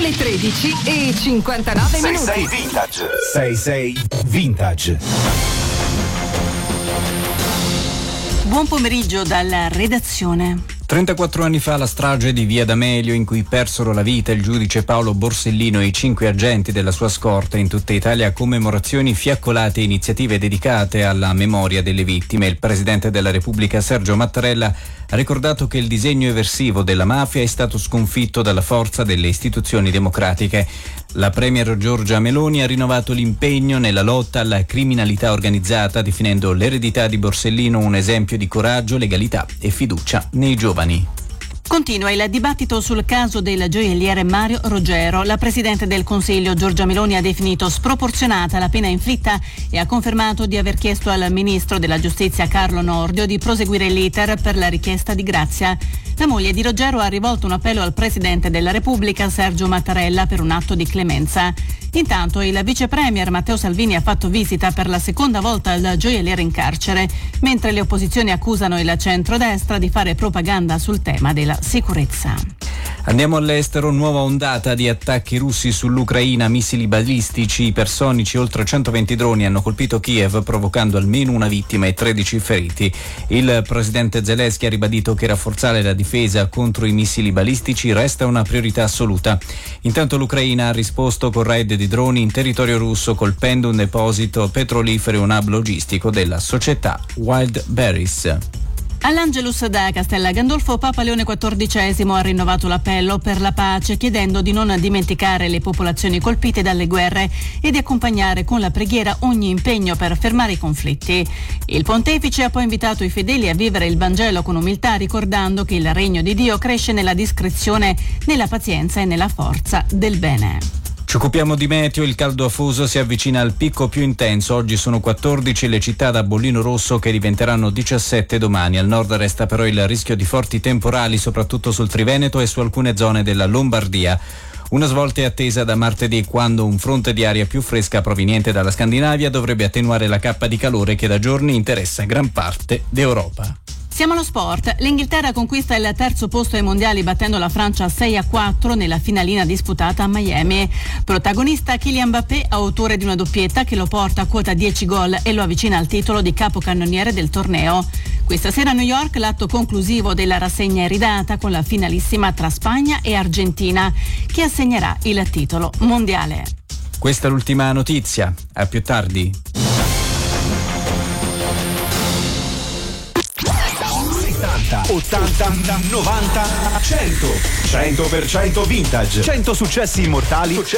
le 13:59 minuti. 66 Vintage. 66 Vintage. Buon pomeriggio dalla redazione. 34 anni fa la strage di Via D'Amelio, in cui persero la vita il giudice Paolo Borsellino e i 5 agenti della sua scorta. In tutta Italia commemorazioni, fiaccolate e iniziative dedicate alla memoria delle vittime. Il presidente della Repubblica Sergio Mattarella ha ricordato che il disegno eversivo della mafia è stato sconfitto dalla forza delle istituzioni democratiche. La premier Giorgia Meloni ha rinnovato l'impegno nella lotta alla criminalità organizzata, definendo l'eredità di Borsellino un esempio di coraggio, legalità e fiducia nei giovani. Continua il dibattito sul caso del gioielliere Mario Roggero. La Presidente del Consiglio Giorgia Meloni ha definito sproporzionata la pena inflitta e ha confermato di aver chiesto al Ministro della Giustizia Carlo Nordio di proseguire l'iter per la richiesta di grazia. La moglie di Roggero ha rivolto un appello al Presidente della Repubblica Sergio Mattarella per un atto di clemenza. Intanto il vice premier Matteo Salvini ha fatto visita per la seconda volta al gioielliere in carcere, mentre le opposizioni accusano il centrodestra di fare propaganda sul tema della sicurezza. Andiamo all'estero. Nuova ondata di attacchi russi sull'Ucraina, missili balistici ipersonici, oltre 120 droni hanno colpito Kiev, provocando almeno una vittima e 13 feriti. Il presidente Zelensky ha ribadito che rafforzare la difesa contro i missili balistici resta una priorità assoluta. Intanto l'Ucraina ha risposto con raid di droni in territorio russo, colpendo un deposito petrolifero e un hub logistico della società Wildberries. All'Angelus da Castella Gandolfo, Papa Leone XIV ha rinnovato l'appello per la pace, chiedendo di non dimenticare le popolazioni colpite dalle guerre e di accompagnare con la preghiera ogni impegno per fermare i conflitti. Il pontefice ha poi invitato i fedeli a vivere il Vangelo con umiltà, ricordando che il regno di Dio cresce nella discrezione, nella pazienza e nella forza del bene. Ci occupiamo di meteo. Il caldo afoso si avvicina al picco più intenso. Oggi sono 14 le città da bollino rosso, che diventeranno 17 domani. Al nord resta però il rischio di forti temporali, soprattutto sul Triveneto e su alcune zone della Lombardia. Una svolta è attesa da martedì, quando un fronte di aria più fresca proveniente dalla Scandinavia dovrebbe attenuare la cappa di calore che da giorni interessa gran parte d'Europa. Siamo allo sport. L'Inghilterra conquista il terzo posto ai mondiali, battendo la Francia 6-4 nella finalina disputata a Miami. Protagonista Kylian Mbappé, autore di una doppietta che lo porta a quota 10 gol e lo avvicina al titolo di capocannoniere del torneo. Questa sera a New York l'atto conclusivo della rassegna è ridata con la finalissima tra Spagna e Argentina, che assegnerà il titolo mondiale. Questa è l'ultima notizia. A più tardi. 80, 90, 100. 100% vintage. 100 successi immortali.